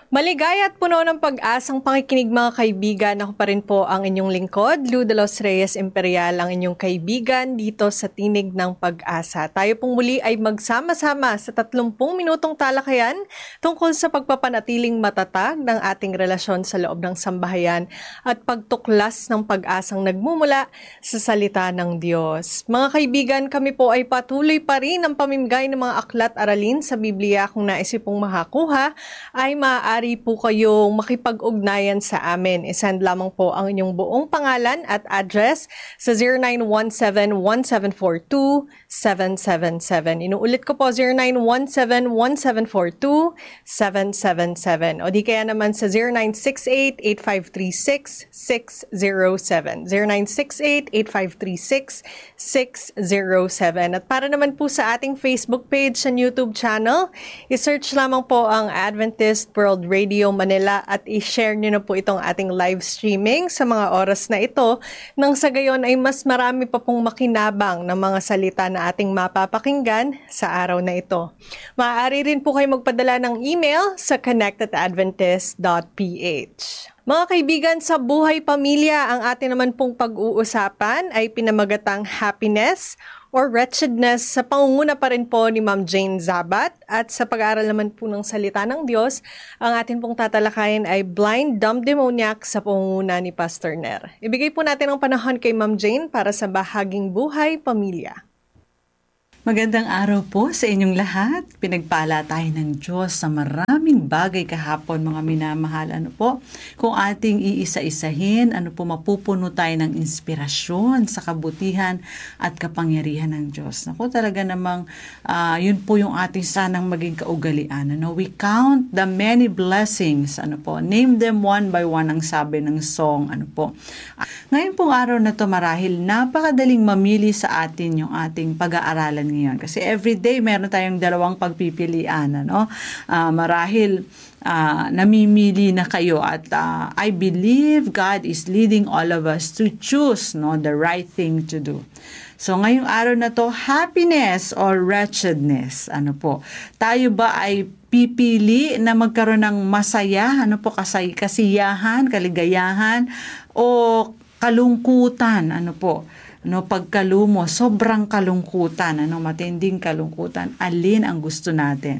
Maligaya at puno ng pag-asang pakikinig mga kaibigan. Ako pa rin po ang inyong lingkod, Lou de los Reyes Imperial, ang inyong kaibigan dito sa Tinig ng Pag-asa. Tayo pong muli ay magsama-sama sa 30 minutong talakayan tungkol sa pagpapanatiling matatag ng ating relasyon sa loob ng sambahayan at pagtuklas ng pag-asang nagmumula sa salita ng Diyos. Mga kaibigan, kami po ay patuloy pa rin ang pamimigay ng mga aklat aralin sa Biblia. Kung naisip pong makakuha, ay maaari po kayong makipag-ugnayan sa amin. Isend lamang po ang inyong buong pangalan at address sa 0917-1742-777. Inuulit ko po, 0917-1742-777. O di kaya naman sa 0968-8536-607. 0968-8536-607. At para naman po sa ating Facebook page and YouTube channel, isearch lamang po ang Adventist World Radio Manila at i-share nyo na po itong ating live streaming sa mga oras na ito nang sa gayon ay mas marami pa pong makinabang ng mga salita na ating mapapakinggan sa araw na ito. Maaari rin po kayo magpadala ng email sa connectedadventist.ph. Mga kaibigan, sa buhay pamilya, ang atin naman pong pag-uusapan ay pinamagatang happiness or wretchedness sa pangunguna pa rin po ni Ma'am Jane Zabat. At sa pag-aaral naman po ng salita ng Diyos, ang atin pong tatalakayin ay blind dumb demoniac sa pangunguna ni Pastor Ner. Ibigay po natin ang panahon kay Ma'am Jane para sa bahaging buhay pamilya. Magandang araw po sa inyong lahat. Pinagpala tayo ng Diyos sa maraming bagay kahapon, mga minamahal. Kung ating iisa-isahin, mapupuno tayo ng inspirasyon sa kabutihan at kapangyarihan ng Diyos. Talaga namang yun po yung ating sanang maging kaugalian. We count the many blessings. Name them one by one ang sabi ng song. Ngayon pong araw na to marahil napakadaling mamili sa atin yung ating pag-aaralan ngayon. Kasi everyday meron tayong dalawang pagpipilian. Marahil namimili na kayo at I believe God is leading all of us to choose the right thing to do. So ngayong araw na to, happiness or wretchedness. Tayo ba ay pipili na magkaroon ng masaya, kasiyahan, kaligayahan o kalungkutan, pagkalumo, sobrang kalungkutan, matinding kalungkutan, alin ang gusto natin,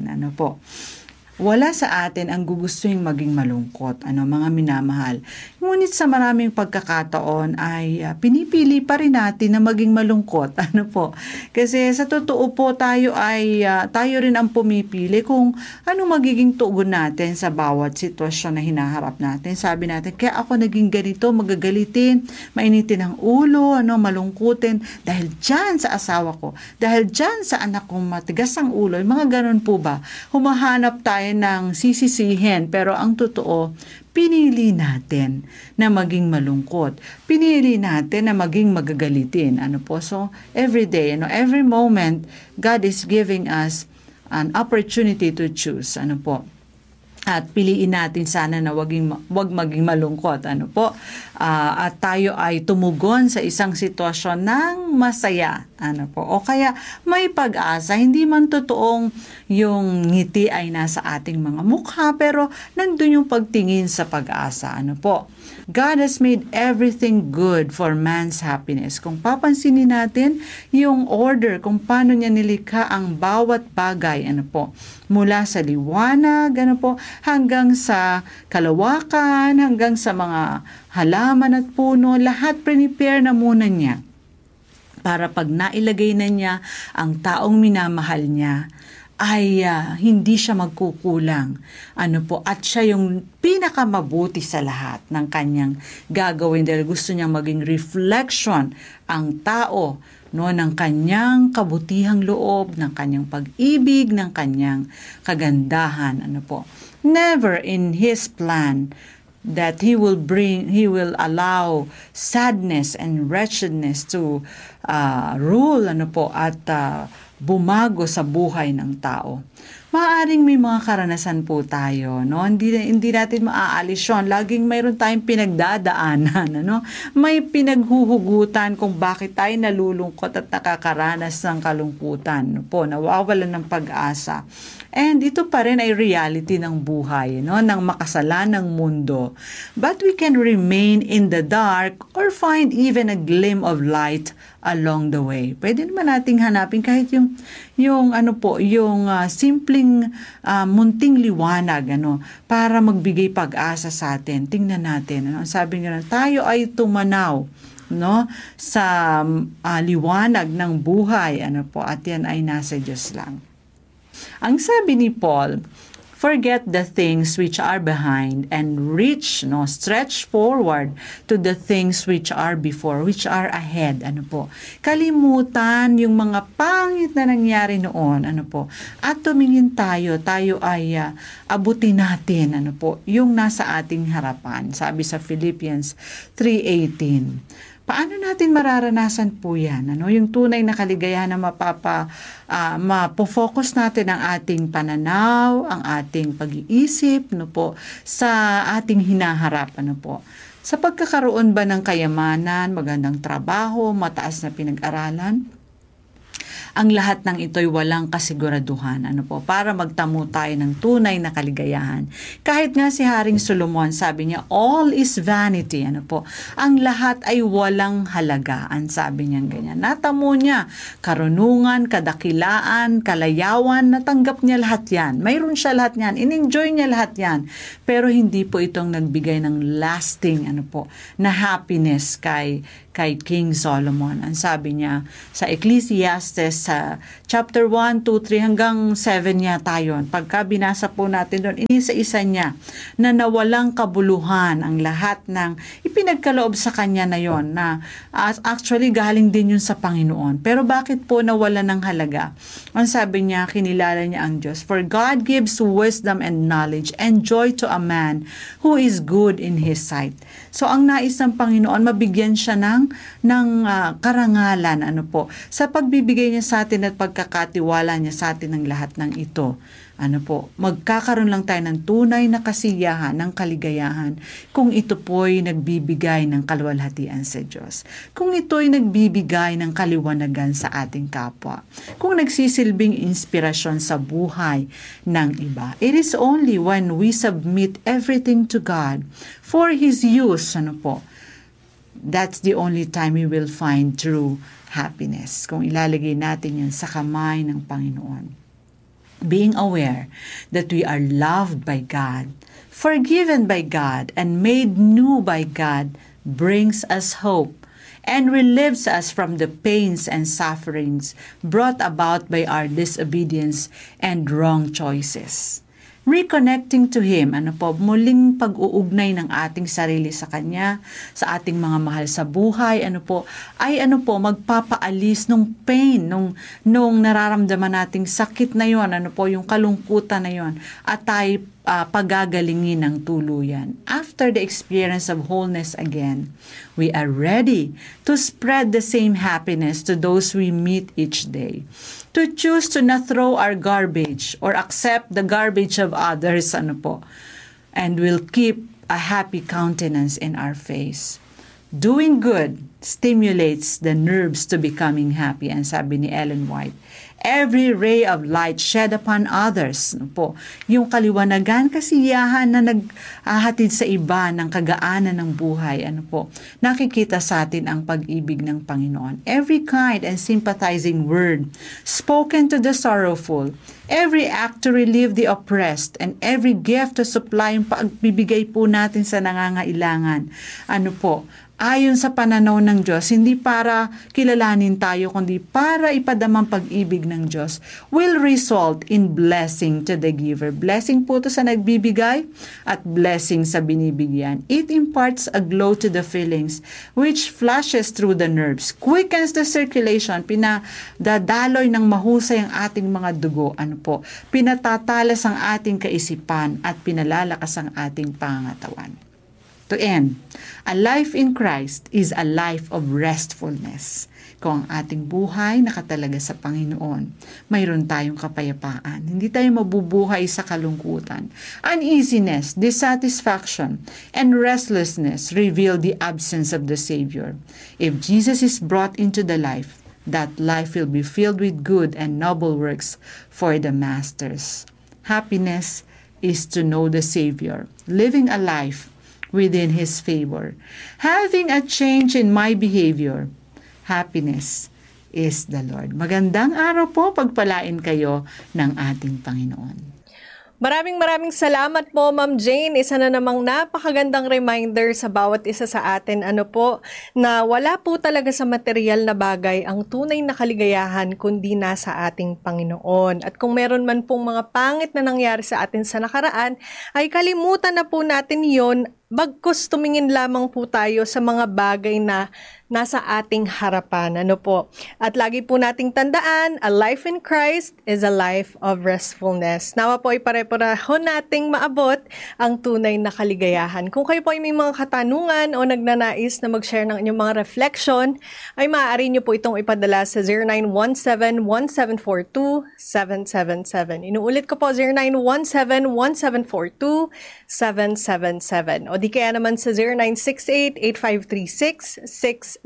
Wala sa atin ang gugustuhin maging malungkot, mga minamahal. Ngunit sa maraming pagkakataon ay pinipili pa rin natin na maging malungkot, Kasi sa totoo po tayo rin ang pumipili kung ano magiging tugon natin sa bawat sitwasyon na hinaharap natin. Sabi natin, kaya ako naging ganito, magagalitin, mainitin ang ulo, malungkutin dahil dyan sa asawa ko, dahil dyan sa anak kong matigas ang ulo, mga ganun po ba? Humahanap tayo ng sisisihin, pero ang totoo, pinili natin na maging malungkot. Pinili natin na maging magagalitin. So, every day, every moment, God is giving us an opportunity to choose. At piliin natin sana na wag maging malungkot. At tayo ay tumugon sa isang sitwasyon ng masaya. O kaya may pag-asa. Hindi man totoong yung ngiti ay nasa ating mga mukha, pero nandun yung pagtingin sa pag-asa. God has made everything good for man's happiness. Kung papansinin natin yung order, kung paano niya nilikha ang bawat bagay, mula sa liwanag, hanggang sa kalawakan, hanggang sa mga halaman at puno, lahat prepare na muna niya. Para pag nailagay na niya ang taong minamahal niya, ay hindi siya magkukulang. At siya yung pinakamabuti sa lahat ng kanyang gagawin dahil gusto niyang maging reflection ang tao ng kanyang kabutihang loob, ng kanyang pag-ibig, ng kanyang kagandahan. Never in His plan that He will allow sadness and wretchedness to rule at bumago sa buhay ng tao. Maaaring may mga karanasan po tayo, no? Hindi natin maaalis yun. Laging mayroon tayong pinagdadaanan, ano? May pinaghuhugutan kung bakit tayo nalulungkot at nakakaranas ng kalungkutan, no po, nawawalan ng pag-asa. And ito pa rin ay reality ng buhay, no? Ng makasalanang mundo. But we can remain in the dark or find even a gleam of light along the way. Pwede naman nating hanapin kahit yung simpleng munting liwanag, ano, para magbigay pag-asa sa atin. Tingnan natin, ano, sabi nga, tayo ay tumanaw, no, sa liwanag ng buhay, ano po, at yan ay nasa Diyos lang. Ang sabi ni Paul, forget the things which are behind and reach, no, stretch forward to the things which are before, which are ahead. Ano po? Kalimutan yung mga pangit na nangyari noon, ano po? At tumingin tayo ay abutin natin, ano po, yung nasa ating harapan. Sabi sa Philippians 3:18. Paano natin mararanasan po yan? Ano? Yung tunay na kaligayahan na mapofocus natin ang ating pananaw, ang ating pag-iisip, no po, sa ating hinaharap, ano po. Sa pagkakaroon ba ng kayamanan, magandang trabaho, mataas na pinag-aralan? Ang lahat ng ito'y walang kasiguraduhan, ano po, para magtamo tayo ng tunay na kaligayahan. Kahit nga si Haring Solomon, sabi niya, all is vanity, ano po, ang lahat ay walang halagaan, sabi niya ganyan. Natamo niya, karunungan, kadakilaan, kalayawan, natanggap niya lahat yan. Mayroon siya lahat yan, in-enjoy niya lahat yan. Pero hindi po itong nagbigay ng lasting, ano po, na happiness kay King Solomon. Ang sabi niya sa Ecclesiastes sa chapter 1, 2, 3 hanggang 7 yata yun. Pagka binasa po natin doon, inisa-isa niya na nawalang kabuluhan ang lahat ng ipinagkaloob sa kanya na yon, na actually galing din yun sa Panginoon. Pero bakit po nawala ng halaga? Ang sabi niya, kinilala niya ang Diyos. For God gives wisdom and knowledge and joy to a man who is good in His sight. So ang nais ng Panginoon, mabigyan siya ng karangalan, ano po, sa pagbibigay niya sa atin at pagkakatiwala niya sa atin ng lahat ng ito. Ano po, magkakaroon lang tayo ng tunay na kasiyahan, ng kaligayahan, kung ito po'y nagbibigay ng kaluwalhatian sa Diyos. Kung ito'y nagbibigay ng kaliwanagan sa ating kapwa. Kung nagsisilbing inspirasyon sa buhay ng iba. It is only when we submit everything to God for His use, ano po, that's the only time we will find true happiness. Kung ilalagay natin yan sa kamay ng Panginoon. Being aware that we are loved by God, forgiven by God, and made new by God brings us hope and relieves us from the pains and sufferings brought about by our disobedience and wrong choices. Reconnecting to Him, ano po, muling pag-uugnay ng ating sarili sa Kanya, sa ating mga mahal sa buhay, ano po, ay ano po, magpapaalis nung pain, nung nararamdaman nating sakit na yon, ano po, yung kalungkutan na yon, at tayo pagagalingin ng tuluyan. After the experience of wholeness again, we are ready to spread the same happiness to those we meet each day. To choose to not throw our garbage or accept the garbage of others, ano po, and will keep a happy countenance in our face. Doing good stimulates the nerves to becoming happy, and sabi ni Ellen White. Every ray of light shed upon others, ano po, yung kaliwanagan, kasiyahan na naghahatid sa iba ng kagaanan ng buhay, ano po, nakikita sa atin ang pag-ibig ng Panginoon. Every kind and sympathizing word spoken to the sorrowful, every act to relieve the oppressed, and every gift to supply yung pagbibigay po natin sa nangangailangan, ano po, ayon sa pananaw ng Diyos, hindi para kilalanin tayo, kundi para ipadamang pag-ibig ng Diyos, will result in blessing to the giver. Blessing po to sa nagbibigay at blessing sa binibigyan. It imparts a glow to the feelings which flashes through the nerves, quickens the circulation, pinadadaloy ng mahusay ang ating mga dugo, ano po, pinatatalas ang ating kaisipan at pinalalakas ang ating pangangatawan. To end, a life in Christ is a life of restfulness. Kung ang ating buhay nakatalaga sa Panginoon, mayroon tayong kapayapaan. Hindi tayo mabubuhay sa kalungkutan. Uneasiness, dissatisfaction, and restlessness reveal the absence of the Savior. If Jesus is brought into the life, that life will be filled with good and noble works for the masters. Happiness is to know the Savior, living a life within His favor, having a change in my behavior. Happiness is the Lord. Magandang araw po, pagpalain kayo ng ating Panginoon. Maraming salamat po, Ma'am Jane. Isa na namang napakagandang reminder sa bawat isa sa atin, na wala po talaga sa material na bagay ang tunay na kaligayahan kundi nasa ating Panginoon. At kung meron man pong mga pangit na nangyari sa atin sa nakaraan, ay kalimutan na po natin yon. Bagkus tumingin lamang po tayo sa mga bagay na nasa ating harapan. At lagi po nating tandaan, a life in Christ is a life of restfulness. Nawa po ay pare-pareho nating maabot ang tunay na kaligayahan. Kung kayo po ay may mga katanungan o nagnanais na mag-share ng inyong mga reflection, ay maaari nyo po itong ipadala sa 0917-1742-777. Inuulit ko po, 0917-1742-777. O di kaya naman sa 0968-8536-607.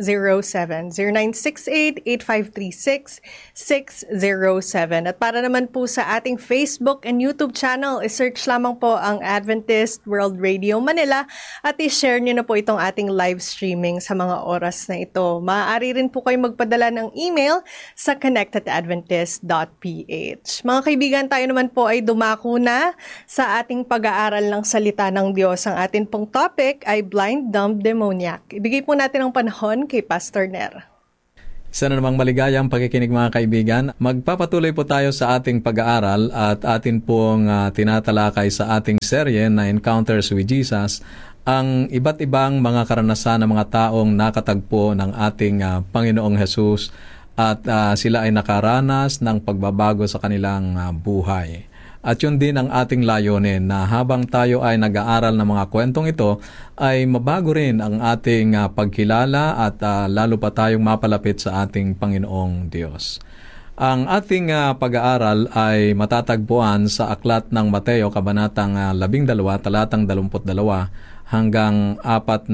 0968-8536-607. At para naman po sa ating Facebook and YouTube channel, isearch lamang po ang Adventist World Radio Manila at i-share nyo na po itong ating live streaming sa mga oras na ito. Maaari rin po kayo magpadala ng email sa connectedadventist.ph. Mga kaibigan, tayo naman po ay dumako na sa ating pag-aaral ng salita ng Diyos. Ang atin pong topic ay blind, dumb, demoniac. Ibigay po natin ang panahon kay Pastor Ner. Isa na namang maligayang pakikinig mga kaibigan. Magpapatuloy po tayo sa ating pag-aaral at atin pong tinatalakay sa ating serye na Encounters with Jesus ang iba't ibang mga karanasan ng mga taong nakatagpo ng ating Panginoong Jesus at sila ay nakaranas ng pagbabago sa kanilang buhay. At yun din ang ating layunin na habang tayo ay nag-aaral ng mga kwentong ito, ay mabago rin ang ating pagkilala at lalo pa tayong mapalapit sa ating Panginoong Diyos. Ang ating pag-aaral ay matatagpuan sa aklat ng Mateo, kabanatang 12, talatang 22 hanggang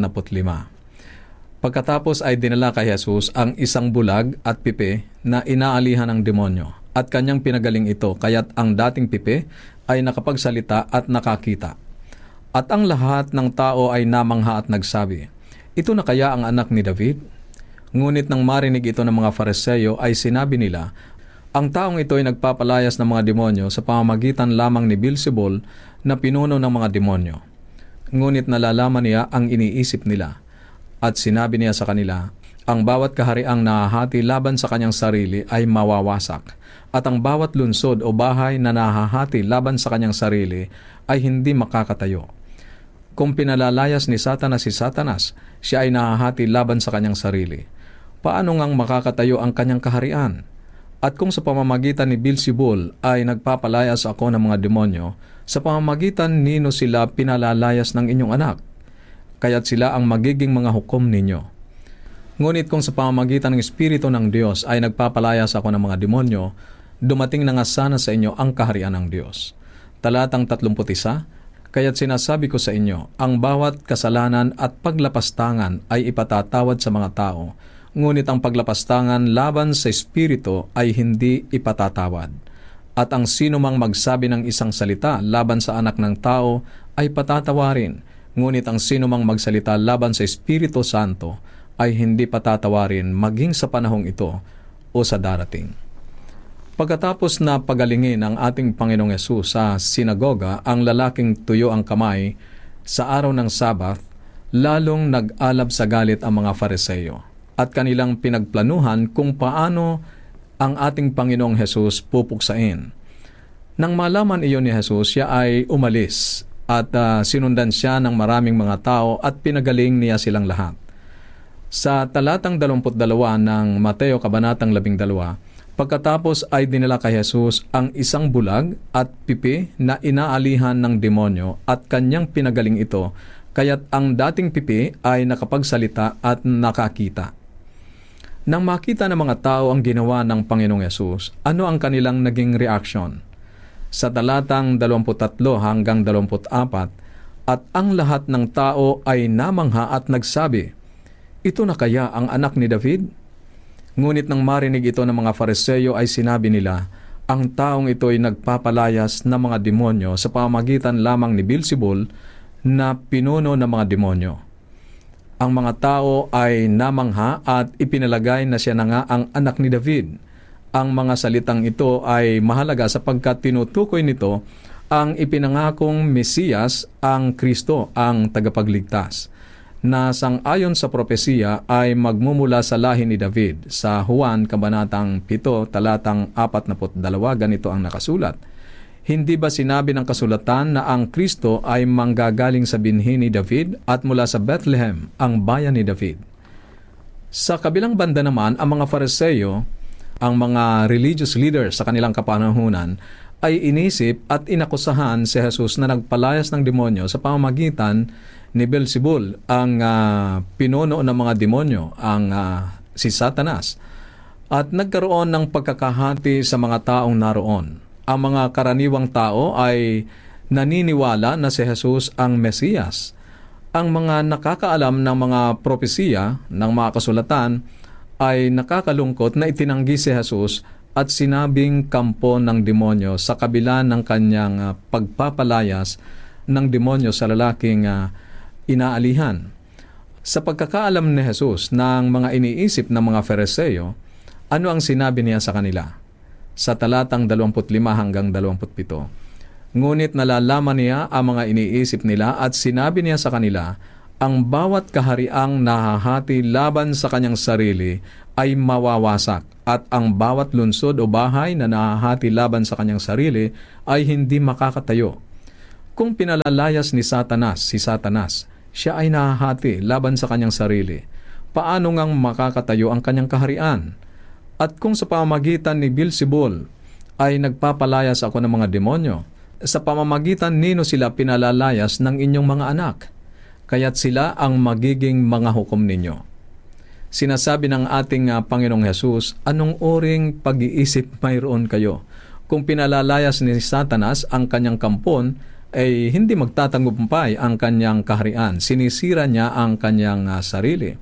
45. Pagkatapos ay dinala kay Jesus ang isang bulag at pipe na inaalihan ng demonyo. At kanyang pinagaling ito, kaya't ang dating pipe ay nakapagsalita at nakakita. At ang lahat ng tao ay namangha at nagsabi, "Ito na kaya ang anak ni David?" Ngunit nang marinig ito ng mga Fariseo ay sinabi nila, "Ang taong ito ay nagpapalayas ng mga demonyo sa pamamagitan lamang ni Beelzebul na pinuno ng mga demonyo." Ngunit nalalaman niya ang iniisip nila. At sinabi niya sa kanila, "Ang bawat kahariang nahahati laban sa kanyang sarili ay mawawasak. At ang bawat lunsod o bahay na nahahati laban sa kanyang sarili ay hindi makakatayo. Kung pinalalayas ni Satanas si Satanas, siya ay nahahati laban sa kanyang sarili. Paano ngang makakatayo ang kanyang kaharian? At kung sa pamamagitan ni Beelzebul ay nagpapalayas ako ng mga demonyo, sa pamamagitan nino sila pinalalayas ng inyong anak? Kaya't sila ang magiging mga hukom ninyo. Ngunit kung sa pamamagitan ng Espiritu ng Diyos ay nagpapalayas ako ng mga demonyo, dumating na nga sana sa inyo ang kaharian ng Diyos." Talatang 31, "Kaya't sinasabi ko sa inyo, ang bawat kasalanan at paglapastangan ay ipatatawad sa mga tao, ngunit ang paglapastangan laban sa Espiritu ay hindi ipatatawad. At ang sino mang magsabi ng isang salita laban sa anak ng tao ay patatawarin, ngunit ang sino mang magsalita laban sa Espiritu Santo ay hindi patatawarin maging sa panahong ito o sa darating." Pagkatapos na pagalingin ang ating Panginoong Yesus sa sinagoga ang lalaking tuyo ang kamay sa araw ng Sabath, lalong nag-alab sa galit ang mga Fariseo at kanilang pinagplanuhan kung paano ang ating Panginoong Yesus pupuksain. Nang malaman iyon ni Jesus, siya ay umalis at sinundan siya ng maraming mga tao at pinagaling niya silang lahat. Sa talatang 22 ng Mateo, kabanatang 12, pagkatapos ay dinala kay Jesus ang isang bulag at pipi na inaalihan ng demonyo at kanyang pinagaling ito, kaya't ang dating pipi ay nakapagsalita at nakakita. Nang makita ng mga tao ang ginawa ng Panginoong Yesus, ano ang kanilang naging reaksyon? Sa talatang 23 hanggang 24, at ang lahat ng tao ay namangha at nagsabi, "Ito na kaya ang anak ni David?" Ngunit nang marinig ito ng mga Fariseo ay sinabi nila, ang taong ito ay nagpapalayas ng mga demonyo sa pamamagitan lamang ni Beelzebul na pinuno ng mga demonyo. Ang mga tao ay namangha at ipinalagay na siya na nga ang anak ni David. Ang mga salitang ito ay mahalaga sapagkat tinutukoy nito ang ipinangakong Mesiyas, ang Kristo, ang tagapagligtas, na sang-ayon sa propesiya ay magmumula sa lahi ni David. Sa Juan, Kabanatang 7, talatang 42, ganito ang nakasulat. Hindi ba sinabi ng kasulatan na ang Kristo ay manggagaling sa binhi ni David at mula sa Bethlehem, ang bayan ni David? Sa kabilang banda naman, ang mga Fariseo, ang mga religious leaders sa kanilang kapanahunan, ay inisip at inakusahan si Jesus na nagpalayas ng demonyo sa pamamagitan ni Beelzebul, ang pinuno ng mga demonyo, ang si Satanas. At nagkaroon ng pagkakahati sa mga taong naroon. Ang mga karaniwang tao ay naniniwala na si Jesus ang Mesiyas. Ang mga nakakaalam ng mga propesiya ng mga kasulatan ay nakakalungkot na itinanggi si Jesus at sinabing kampo ng demonyo sa kabila ng kanyang pagpapalayas ng demonyo sa lalaking inaalihan. Sa pagkakaalam ni Jesus ng mga iniisip ng mga Fariseo, ano ang sinabi niya sa kanila? Sa talatang 25 hanggang 27, ngunit nalalaman niya ang mga iniisip nila at sinabi niya sa kanila, ang bawat kahariang nahahati laban sa kanyang sarili ay mawawasak, at ang bawat lungsod o bahay na nahahati laban sa kanyang sarili ay hindi makakatayo. Kung pinalalayas ni Satanas si Satanas, siya ay nahahati laban sa kanyang sarili. Paano ngang makakatayo ang kanyang kaharian? At kung sa pamamagitan ni Beelzebul ay nagpapalayas ako ng mga demonyo, sa pamamagitan nino sila pinalalayas ng inyong mga anak? Kaya't sila ang magiging mga hukom ninyo. Sinasabi ng ating Panginoong Hesus, anong uring pag-iisip mayroon kayo? Kung pinalalayas ni Satanas ang kanyang kampon, ay hindi magtatanggumpay ang kanyang kaharian. Sinisira niya ang kanyang sarili.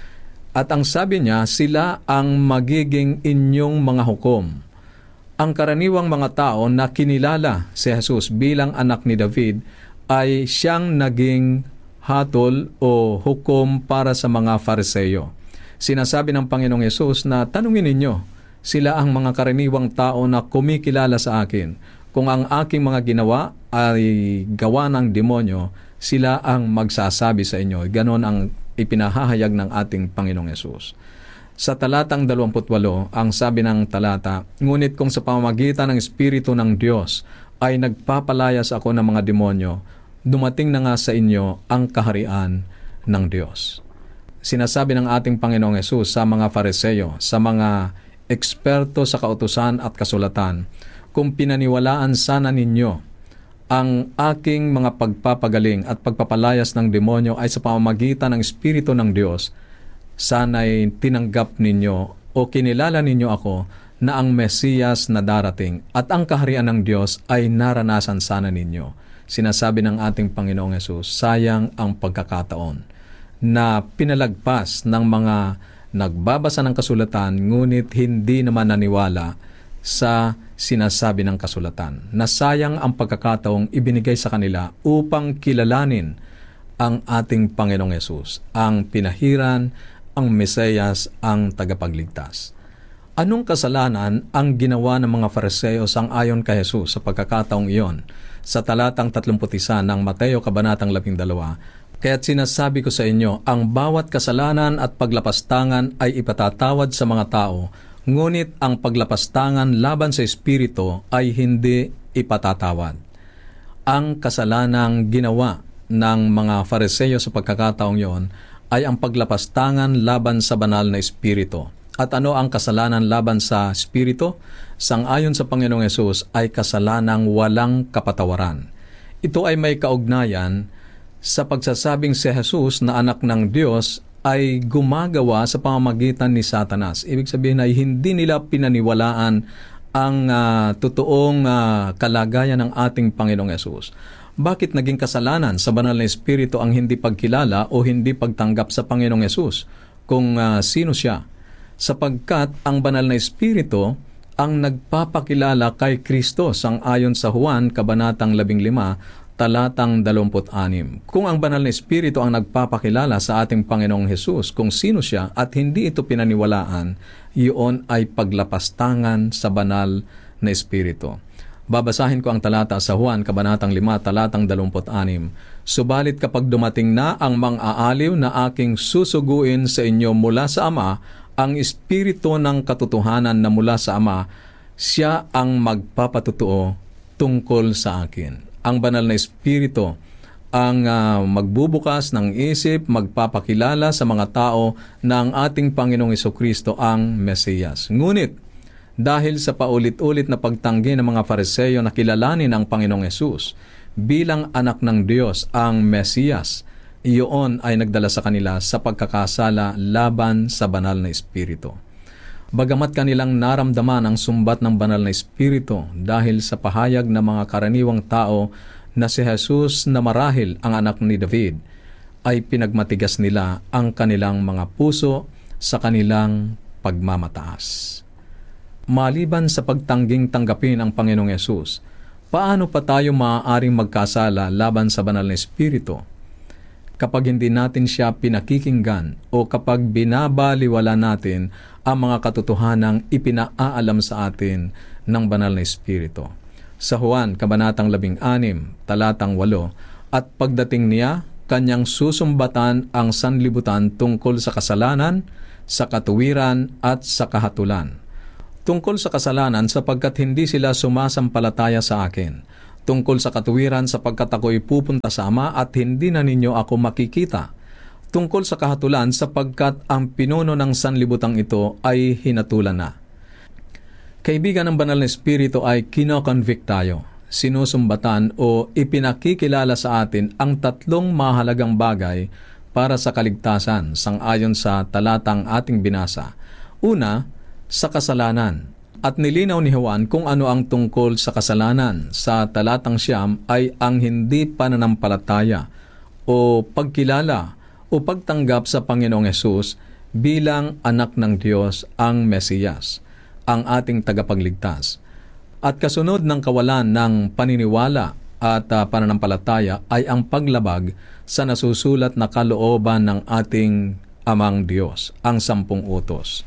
At ang sabi niya, sila ang magiging inyong mga hukom. Ang karaniwang mga tao na kinilala si Jesus bilang anak ni David ay siyang naging hatol o hukom para sa mga Fariseo. Sinasabi ng Panginoong Yesus na tanungin ninyo, sila ang mga karaniwang tao na kumikilala sa akin. Kung ang aking mga ginawa ay gawa ng demonyo, sila ang magsasabi sa inyo. Ganon ang ipinahahayag ng ating Panginoong Yesus. Sa talatang 28, ang sabi ng talata, ngunit kung sa pamamagitan ng Espiritu ng Diyos ay nagpapalayas ako ng mga demonyo, dumating na nga sa inyo ang kaharian ng Diyos. Sinasabi ng ating Panginoong Yesus sa mga Fariseo, sa mga eksperto sa kautusan at kasulatan, kung pinaniwalaan sana ninyo ang aking mga pagpapagaling at pagpapalayas ng demonyo ay sa pamamagitan ng Espiritu ng Diyos, sana'y tinanggap ninyo o kinilala ninyo ako na ang Mesiyas na darating at ang kaharian ng Diyos ay naranasan sana ninyo. Sinasabi ng ating Panginoong Yesus, sayang ang pagkakataon na pinalagpas ng mga nagbabasa ng kasulatan ngunit hindi naman naniwala sa sinasabi ng kasulatan. Nasayang ang pagkakataong ibinigay sa kanila upang kilalanin ang ating Panginoong Yesus, ang pinahiran, ang Mesiyas, ang tagapagligtas. Anong kasalanan ang ginawa ng mga Fariseo sang-ayon kay Jesus sa pagkakataong iyon? Sa talatang 31 ng Mateo Kabanatang 12, kaya't sinasabi ko sa inyo, ang bawat kasalanan at paglapastangan ay ipatatawad sa mga tao, ngunit ang paglapastangan laban sa Espiritu ay hindi ipatatawad. Ang kasalanang ginawa ng mga Fariseo sa pagkakataong iyon ay ang paglapastangan laban sa banal na Espiritu. At ano ang kasalanan laban sa Espiritu? Sang-ayon sa Panginoong Yesus ay kasalanang walang kapatawaran. Ito ay may kaugnayan sa pagsasabing si Jesus na anak ng Diyos ay gumagawa sa pamamagitan ni Satanas. Ibig sabihin ay hindi nila pinaniwalaan ang totoong kalagayan ng ating Panginoong Yesus. Bakit naging kasalanan sa banal na Espiritu ang hindi pagkilala o hindi pagtanggap sa Panginoong Yesus kung sino siya? Sapagkat ang banal na Espiritu ang nagpapakilala kay Kristo sang-ayon sa Juan, Kabanatang 15, talatang 26. Kung ang banal na Espiritu ang nagpapakilala sa ating Panginoong Hesus kung sino siya at hindi ito pinaniwalaan, iyon ay paglapastangan sa banal na Espiritu. Babasahin ko ang talata sa Juan, Kabanatang 5, talatang 26. Subalit kapag dumating na ang mang-aaliw na aking susuguin sa inyo mula sa Ama, ang Espiritu ng katotohanan na mula sa Ama, siya ang magpapatutuo tungkol sa akin. Ang banal na Espiritu ang magbubukas ng isip, magpapakilala sa mga tao na ang ating Panginoong Hesukristo ang Mesiyas. Ngunit, dahil sa paulit-ulit na pagtanggi ng mga Fariseo na kilalanin ang Panginoong Hesus bilang anak ng Diyos ang Mesiyas, iyon ay nagdala sa kanila sa pagkakasala laban sa banal na Espiritu. Bagamat kanilang naramdaman ang sumbat ng banal na Espiritu dahil sa pahayag ng mga karaniwang tao na si Jesus na marahil ang anak ni David, ay pinagmatigas nila ang kanilang mga puso sa kanilang pagmamataas. Maliban sa pagtangging tanggapin ang Panginoong Yesus, paano pa tayo maaaring magkasala laban sa banal na Espiritu? Kapag hindi natin siya pinakikinggan o kapag binabaliwala natin ang mga katotohanang ipinaalam sa atin ng banal na Espiritu. Sa Juan, Kabanatang 16, talatang 8, at pagdating niya, kanyang susumbatan ang sanlibutan tungkol sa kasalanan, sa katuwiran at sa kahatulan. Tungkol sa kasalanan sapagkat hindi sila sumasampalataya sa akin. Tungkol sa katuwiran sapagkat ako'y pupunta sa Ama at hindi na ninyo ako makikita. Tungkol sa kahatulan sapagkat ang pinuno ng sanlibutang ito ay hinatulan na. Kaibigan ng banal na Espiritu ay kinoconvict tayo, sinusumbatan o ipinakikilala sa atin ang tatlong mahalagang bagay para sa kaligtasan sang-ayon sa talatang ating binasa. Una, sa kasalanan. At nilinaw ni Juan kung ano ang tungkol sa kasalanan. Sa talatang 9 ay ang hindi pananampalataya o pagkilala o pagtanggap sa Panginoong Hesus bilang anak ng Diyos ang Mesiyas, ang ating tagapagligtas. At kasunod ng kawalan ng paniniwala at pananampalataya ay ang paglabag sa nasusulat na kalooban ng ating Amang Diyos, ang 10 utos.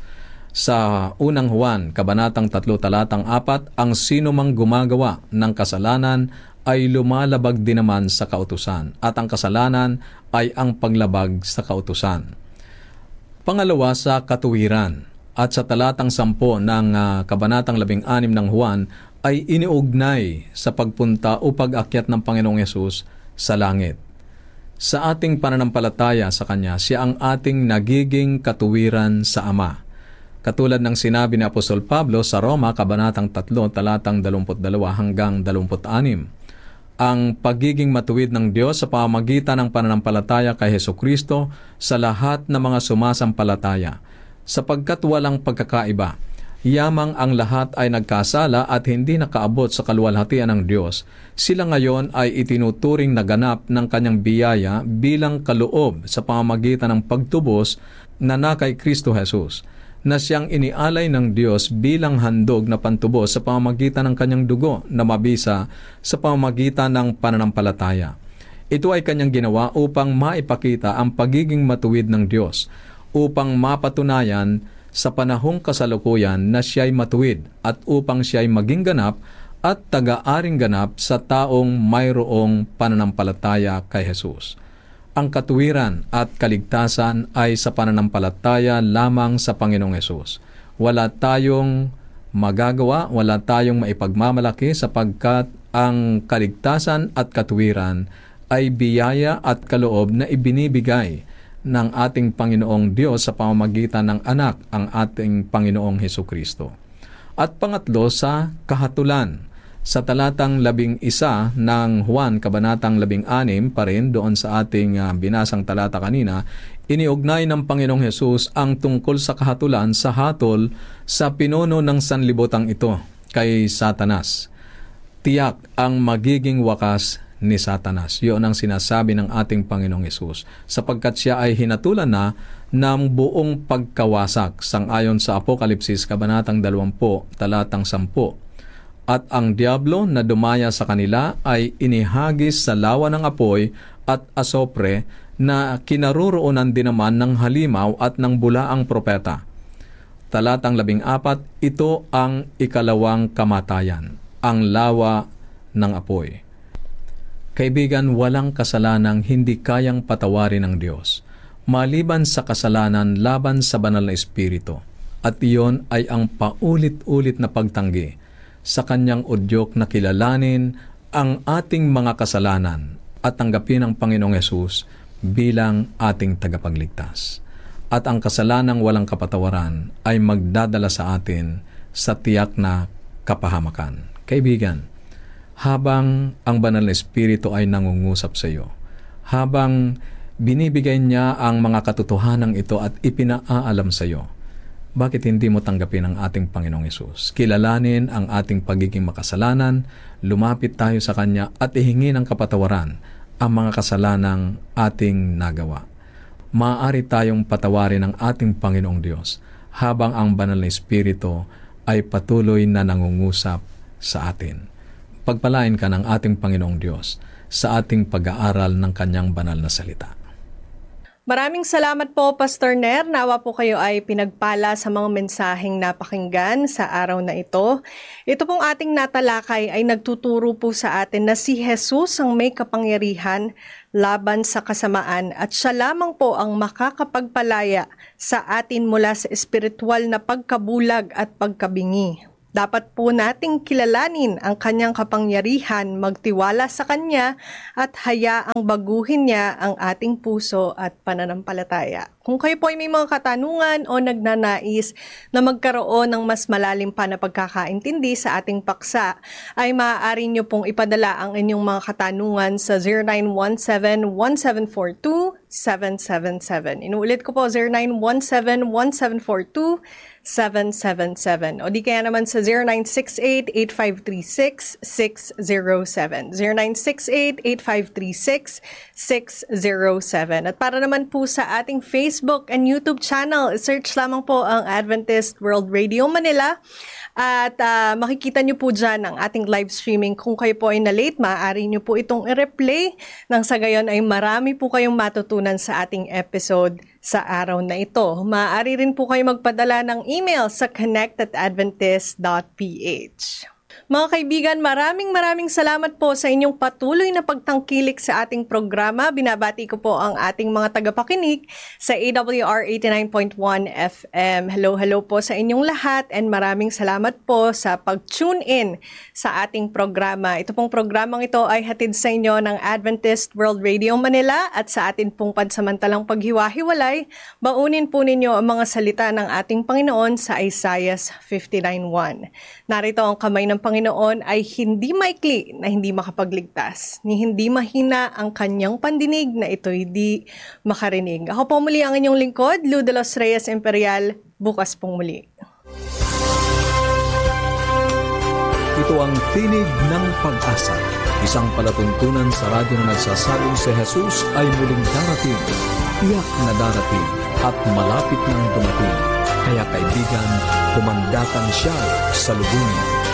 Sa unang Juan, Kabanatang 3, talatang 4, ang sino mang gumagawa ng kasalanan ay lumalabag din naman sa kautusan, at ang kasalanan ay ang paglabag sa kautusan. Pangalawa, sa katuwiran, at sa talatang 10 ng Kabanatang 16 ng Juan ay iniugnay sa pagpunta o pag-akyat ng Panginoong Yesus sa langit. Sa ating pananampalataya sa Kanya, siya ang ating nagiging katuwiran sa Ama. Katulad ng sinabi ni Apostol Pablo sa Roma, Kabanatang 3, talatang 22 hanggang 26. Ang pagiging matuwid ng Diyos sa pamamagitan ng pananampalataya kay Hesukristo sa lahat ng mga sumasampalataya, sapagkat walang pagkakaiba. Yamang ang lahat ay nagkasala at hindi nakaabot sa kaluwalhatian ng Diyos. Sila ngayon ay itinuturing na ganap ng Kanyang biyaya bilang kaloob sa pamamagitan ng pagtubos na kay Kristo Jesus, na siyang inialay ng Diyos bilang handog na pantubos sa pamamagitan ng Kanyang dugo na mabisa sa pamamagitan ng pananampalataya. Ito ay Kanyang ginawa upang maipakita ang pagiging matuwid ng Diyos, upang mapatunayan sa panahong kasalukuyan na siya'y matuwid at upang siya'y maging ganap at taga-aring ganap sa taong mayroong pananampalataya kay Jesus. Ang katuwiran at kaligtasan ay sa pananampalataya lamang sa Panginoong Hesus. Wala tayong magagawa, wala tayong maipagmamalaki sapagkat ang kaligtasan at katuwiran ay biyaya at kaloob na ibinibigay ng ating Panginoong Diyos sa pamamagitan ng anak, ang ating Panginoong Hesukristo. At pangatlo, sa kahatulan. Sa talatang 11 ng Juan, kabanatang 16 pa rin doon sa ating binasang talata kanina, iniugnay ng Panginoong Hesus ang tungkol sa kahatulan sa hatol sa pinuno ng sanlibotang ito kay Satanas. Tiyak ang magiging wakas ni Satanas. Yun ang sinasabi ng ating Panginoong Hesus, sapagkat siya ay hinatulan na ng buong pagkawasak, sangayon sa Apokalipsis, kabanatang 20, talatang 10. At ang diablo na dumaya sa kanila ay inihagis sa lawa ng apoy at asopre na kinaroroonan din naman ng halimaw at ng bulaang propeta. Talatang 14, ito ang ikalawang kamatayan, ang lawa ng apoy. Kaibigan, walang kasalanang hindi kayang patawarin ng Diyos, maliban sa kasalanan laban sa banal na Espiritu. At iyon ay ang paulit-ulit na pagtanggi sa kanyang udyok na kilalanin ang ating mga kasalanan at tanggapin ang Panginoong Hesus bilang ating tagapagligtas. At ang kasalanang walang kapatawaran ay magdadala sa atin sa tiyak na kapahamakan. Kaibigan, habang ang banal na Espiritu ay nangungusap sa iyo, habang binibigay niya ang mga katotohanan ito at ipinaalam sa iyo, bakit hindi mo tanggapin ang ating Panginoong Hesus? Kilalanin ang ating pagiging makasalanan, lumapit tayo sa Kanya at ihingi ng kapatawaran ang mga kasalanang ating nagawa. Maaari tayong patawarin ng ating Panginoong Diyos habang ang banal na Espiritu ay patuloy na nangungusap sa atin. Pagpalain ka ng ating Panginoong Diyos sa ating pag-aaral ng Kanyang banal na salita. Maraming salamat po, Pastor Ner. Nawa po kayo ay pinagpala sa mga mensaheng napakinggan sa araw na ito. Ito pong ating natalakay ay nagtuturo po sa atin na si Jesus ang may kapangyarihan laban sa kasamaan at siya lamang po ang makakapagpalaya sa atin mula sa espiritual na pagkabulag at pagkabingi. Dapat po nating kilalanin ang kanyang kapangyarihan, magtiwala sa kanya at hayaang baguhin niya ang ating puso at pananampalataya. Kung kayo po ay may mga katanungan o nagnanais na magkaroon ng mas malalim pa na pagkakaintindi sa ating paksa, ay maaari nyo pong ipadala ang inyong mga katanungan sa 0917-1742-777. Inuulit ko po, 0917-1742-777. O di kaya naman sa 0968-8536-607. 0968-8536-607. At para naman po sa ating Facebook and YouTube channel, search lamang po ang Adventist World Radio Manila. At makikita nyo po dyan ang ating live streaming. Kung kayo po ay na-late, maaari nyo po itong i-replay. Nang sa gayon ay marami po kayong matutunan sa ating episode sa araw na ito. Maaari rin po kayo magpadala ng email sa connect@adventist.ph. Mga kaibigan, maraming salamat po sa inyong patuloy na pagtangkilik sa ating programa. Binabati ko po ang ating mga tagapakinig sa AWR 89.1 FM. Hello po sa inyong lahat and maraming salamat po sa pag-tune in sa ating programa. Ito pong programang ito ay hatid sa inyo ng Adventist World Radio Manila at sa atin pong pansamantalang paghiwa-hiwalay, baunin po ninyo ang mga salita ng ating Panginoon sa Isaiah 59:1. Narito ang kamay ng Panginoon ay hindi maikli na hindi makapagligtas, ni hindi mahina ang kanyang pandinig na ito'y di makarinig. Ako po muli ang inyong lingkod, Lou de los Reyes Imperial, bukas pong muli. Ito ang Tinig ng Pag-asa, isang palatuntunan sa radyo na nagsasabing si Jesus ay muling darating, tiyak na darating at malapit nang dumating. Kaya kaibigan, kumandatan siya sa lubungin.